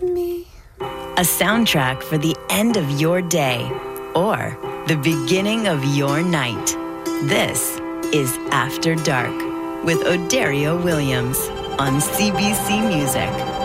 me. A soundtrack for the end of your day or the beginning of your night. This is After Dark with Odario Williams on CBC Music.